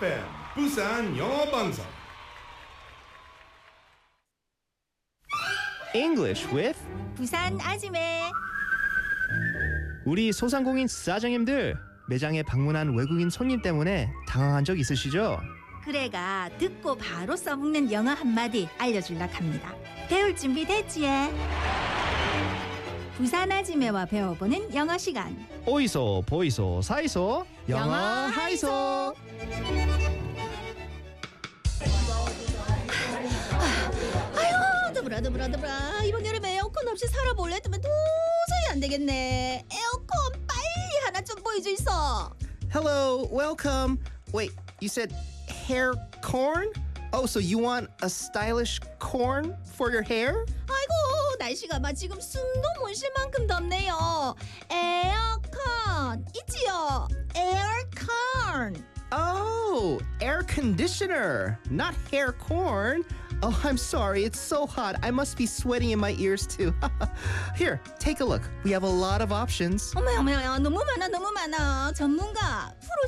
FM 부산 영어 방송. English with 부산 아지매. 우리 소상공인 사장님들 매장에 방문한 외국인 손님 때문에 당황한 적 있으시죠? 그래가 듣고 바로 써먹는 영어 한마디 알려줄라 합니다. 배울 준비 됐지? 부산 아지매와 배워보는 영어 시간. 오이소 보이소 사이소 영어 하이소. 더불어 이번 여름에 에어컨 없이 살아볼래 했더니 도저히 안 되겠네. 에어컨 빨리 하나 좀 보여줘 있어. Hello, welcome. Wait, you said hair corn? Oh, so you want a stylish corn for your hair? 아이고 날씨가 막 지금 숨도 못 쉴 만큼 덥네요. 에어컨 있지요? 에어컨. Oh, air conditioner, not hair corn. Oh, I'm sorry. It's so hot. I must be sweating in my ears too. Here, take a look. We have a lot of options. 어머야 너무 많아 전문가 프로